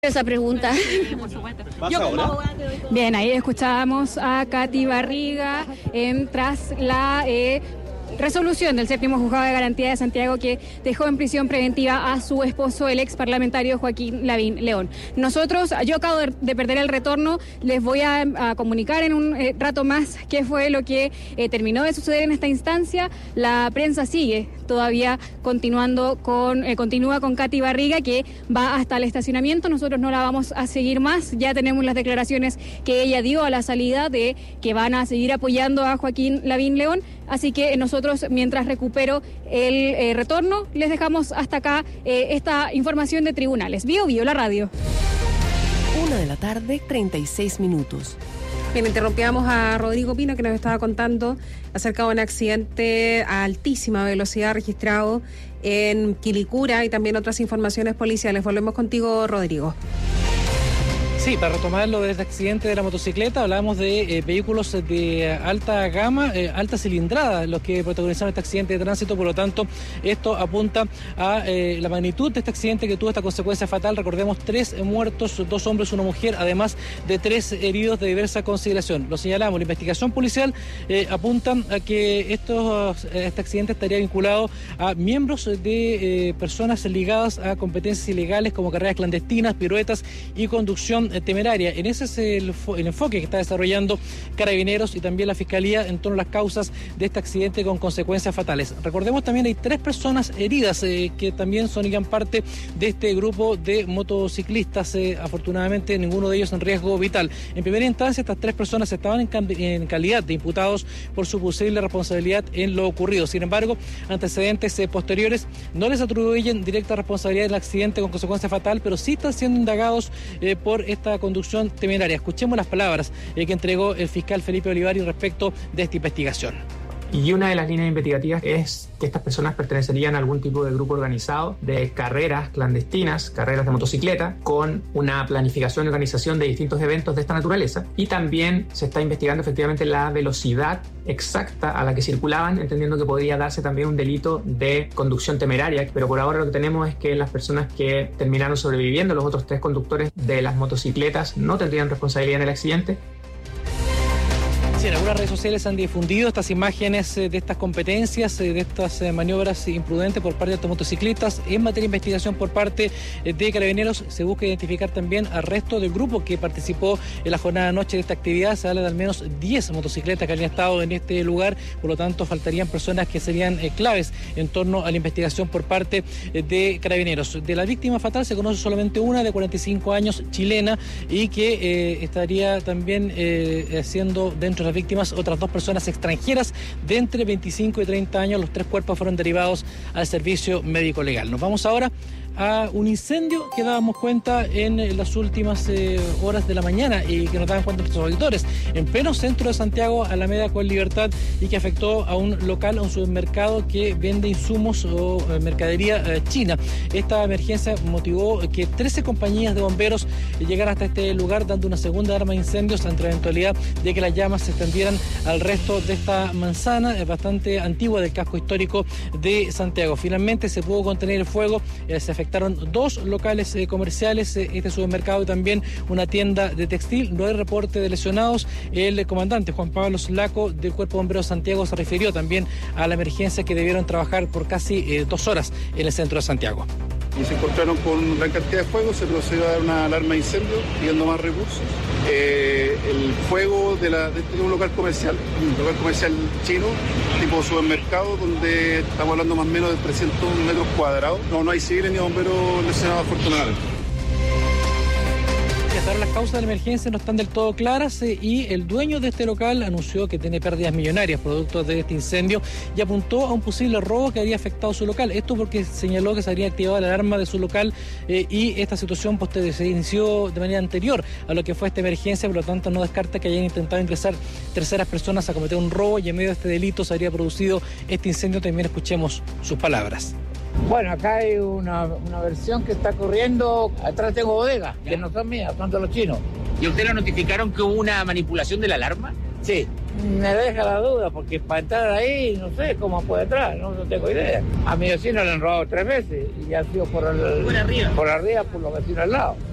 Esa pregunta. Bien, ahí escuchábamos a Katy Barriga tras la resolución del séptimo juzgado de garantía de Santiago que dejó en prisión preventiva a su esposo, el ex parlamentario Joaquín Lavín León. Yo acabo de perder el retorno, les voy a comunicar en un rato más qué fue lo que terminó de suceder en esta instancia. La prensa sigue todavía continúa con Katy Barriga, que va hasta el estacionamiento. Nosotros no la vamos a seguir más, ya tenemos las declaraciones que ella dio a la salida de que van a seguir apoyando a Joaquín Lavín León, así que nosotros, mientras recupero el retorno, les dejamos hasta acá esta información de tribunales. Bio, la radio. 1:36 p.m. Bien, interrumpíamos a Rodrigo Pino, que nos estaba contando acerca de un accidente a altísima velocidad registrado en Quilicura y también otras informaciones policiales. Volvemos contigo, Rodrigo. Sí, para retomarlo desde el accidente de la motocicleta, hablábamos de vehículos de alta gama, alta cilindrada, los que protagonizaron este accidente de tránsito. Por lo tanto, esto apunta a la magnitud de este accidente que tuvo esta consecuencia fatal. Recordemos, 3 muertos, 2 hombres, 1 mujer, además de 3 heridos de diversa consideración. Lo señalamos, la investigación policial apunta a que este accidente estaría vinculado a miembros de personas ligadas a competencias ilegales como carreras clandestinas, piruetas y conducción temeraria. En ese es el enfoque que está desarrollando Carabineros y también la Fiscalía en torno a las causas de este accidente con consecuencias fatales. Recordemos también hay 3 personas heridas que también son y gran parte de este grupo de motociclistas. Afortunadamente ninguno de ellos en riesgo vital. En primera instancia, estas 3 personas estaban en calidad de imputados por su posible responsabilidad en lo ocurrido. Sin embargo, antecedentes posteriores no les atribuyen directa responsabilidad del accidente con consecuencia fatal, pero sí están siendo indagados por esta conducción temeraria. Escuchemos las palabras que entregó el fiscal Felipe Olivari respecto de esta investigación. Y una de las líneas investigativas es que estas personas pertenecerían a algún tipo de grupo organizado de carreras clandestinas, carreras de motocicleta, con una planificación y organización de distintos eventos de esta naturaleza. Y también se está investigando efectivamente la velocidad exacta a la que circulaban, entendiendo que podría darse también un delito de conducción temeraria. Pero por ahora lo que tenemos es que las personas que terminaron sobreviviendo, los otros 3 conductores de las motocicletas, no tendrían responsabilidad en el accidente. Sí, en algunas redes sociales han difundido estas imágenes de estas competencias, de estas maniobras imprudentes por parte de estos motociclistas. En materia de investigación por parte de Carabineros se busca identificar también al resto del grupo que participó en la jornada de anoche de esta actividad. Se habla de al menos 10 motocicletas que habían estado en este lugar, por lo tanto faltarían personas que serían claves en torno a la investigación por parte de Carabineros. De la víctima fatal se conoce solamente una de 45 años, chilena, y que estaría también siendo dentro de las víctimas otras 2 personas extranjeras de entre 25 y 30 años. Los 3 cuerpos fueron derivados al servicio médico legal. Nos vamos ahora a un incendio que dábamos cuenta en las últimas horas de la mañana y que nos daban cuenta nuestros auditores en pleno centro de Santiago, Alameda con Libertad, y que afectó a un local, a un supermercado que vende insumos o mercadería china. Esta emergencia motivó que 13 compañías de bomberos llegaran hasta este lugar, dando una segunda alarma de incendios ante la eventualidad de que las llamas se extendieran al resto de esta manzana bastante antigua del casco histórico de Santiago. Finalmente se pudo contener el fuego, se afectaron 2 locales comerciales, este supermercado y también una tienda de textil. No hay reporte de lesionados. El comandante Juan Pablo Slaco del Cuerpo de Bomberos de Santiago se refirió también a la emergencia que debieron trabajar por casi 2 horas en el centro de Santiago. Y se encontraron con gran cantidad de fuego, se procedió a dar una alarma de incendio, pidiendo más recursos. El fuego de un local comercial chino, tipo supermercado, donde estamos hablando más o menos de 300 metros cuadrados. No hay civiles ni bomberos lesionados, afortunadamente. Hasta ahora las causas de la emergencia no están del todo claras y el dueño de este local anunció que tiene pérdidas millonarias producto de este incendio y apuntó a un posible robo que habría afectado su local. Esto porque señaló que se habría activado la alarma de su local y esta situación se inició de manera anterior a lo que fue esta emergencia, por lo tanto no descarta que hayan intentado ingresar terceras personas a cometer un robo y en medio de este delito se habría producido este incendio. También escuchemos sus palabras. Bueno, acá hay una versión que está corriendo. Atrás tengo bodegas, que no son mías, son de los chinos. ¿Y a usted le notificaron que hubo una manipulación de la alarma? Sí. Me deja la duda, porque para entrar ahí, no sé cómo puede entrar, no tengo idea. A mi vecino le han robado 3 veces y ha sido por arriba, por los vecinos al lado.